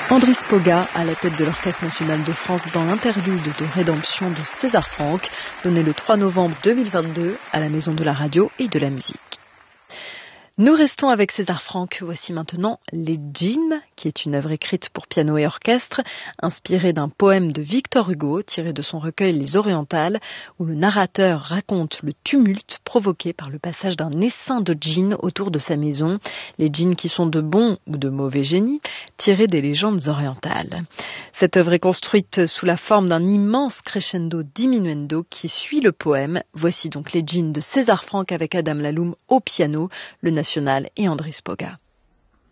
Andris Poga, à la tête de l'Orchestre national de France dans l'interlude de Rédemption de César Franck, donné le 3 novembre 2022 à la Maison de la Radio et de la Musique. Nous restons avec César Franck. Voici maintenant Les Djinns, qui est une œuvre écrite pour piano et orchestre, inspirée d'un poème de Victor Hugo, tiré de son recueil Les Orientales, où le narrateur raconte le tumulte provoqué par le passage d'un essaim de djinns autour de sa maison, les djinns qui sont de bons ou de mauvais génies, tirés des légendes orientales. Cette œuvre est construite sous la forme d'un immense crescendo diminuendo qui suit le poème. Voici donc Les Djinns de César Franck avec Adam Laloum au piano, le national et Andris Poga.